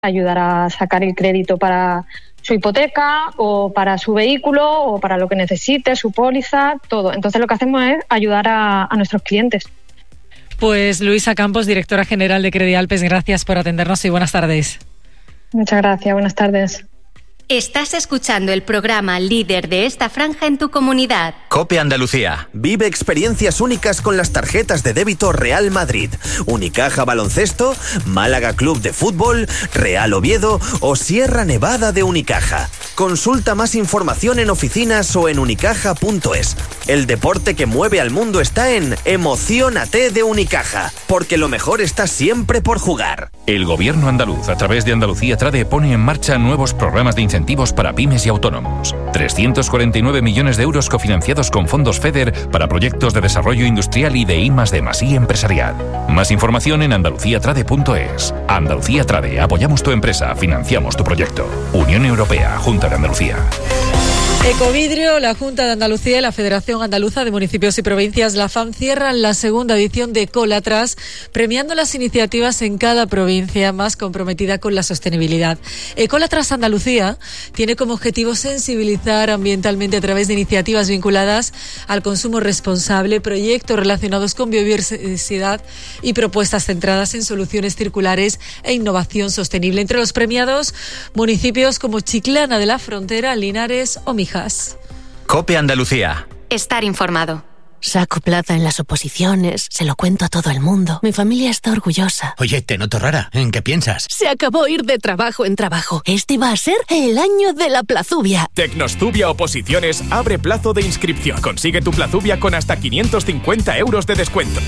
ayudar a sacar el crédito para su hipoteca o para su vehículo o para lo que necesite, su póliza, todo. Entonces lo que hacemos es ayudar a nuestros clientes. Pues Luisa Campos, directora general de Credialpes, gracias por atendernos y buenas tardes. Muchas gracias, buenas tardes. Estás escuchando el programa líder de esta franja en tu comunidad. COPE Andalucía. Vive experiencias únicas con las tarjetas de débito Real Madrid, Unicaja Baloncesto, Málaga Club de Fútbol, Real Oviedo o Sierra Nevada de Unicaja. Consulta más información en oficinas o en unicaja.es. El deporte que mueve al mundo está en Emociónate de Unicaja, porque lo mejor está siempre por jugar. El Gobierno andaluz, a través de Andalucía Trade, pone en marcha nuevos programas de incentivos para pymes y autónomos. 349 millones de euros cofinanciados con fondos FEDER para proyectos de desarrollo industrial y de I+D+I empresarial. Más información en andaluciatrade.es. Andalucía Trade, apoyamos tu empresa, financiamos tu proyecto. Unión Europea, Junta de Andalucía. Ecovidrio, la Junta de Andalucía y la Federación Andaluza de Municipios y Provincias, la FAM, cierran la segunda edición de Ecolatras, premiando las iniciativas en cada provincia más comprometida con la sostenibilidad. Ecolatras Andalucía tiene como objetivo sensibilizar ambientalmente a través de iniciativas vinculadas al consumo responsable, proyectos relacionados con biodiversidad y propuestas centradas en soluciones circulares e innovación sostenible. Entre los premiados, municipios como Chiclana de la Frontera, Linares o Mijas. COPE Andalucía. Estar informado. Saco plaza en las oposiciones, se lo cuento a todo el mundo. Mi familia está orgullosa. Oye, te noto rara. ¿En qué piensas? Se acabó ir de trabajo en trabajo. Este va a ser el año de la plazubia. Tecnostubia Oposiciones abre plazo de inscripción. Consigue tu plazubia con hasta 550 euros de descuento.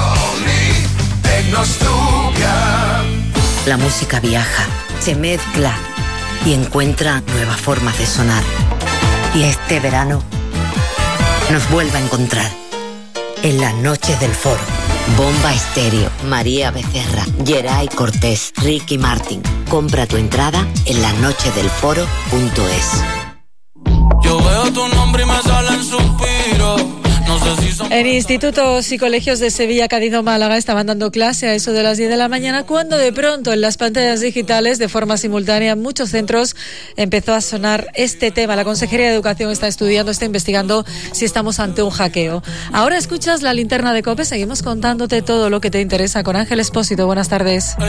La música viaja, se mezcla y encuentra nuevas formas de sonar. Y este verano nos vuelve a encontrar en las noches del foro. Bomba Estéreo, María Becerra, Geray Cortés, Ricky Martin. Compra tu entrada en lasnochesdelforo.es. Yo veo tu nombre y me salen suspiros. No sé si son... En institutos y colegios de Sevilla, Cádiz o Málaga estaban dando clase a eso de las 10 de la mañana cuando de pronto en las pantallas digitales de forma simultánea en muchos centros empezó a sonar este tema. La Consejería de Educación está investigando si estamos ante un hackeo. Ahora escuchas la linterna de COPE, seguimos contándote todo lo que te interesa con Ángel Expósito. Buenas tardes.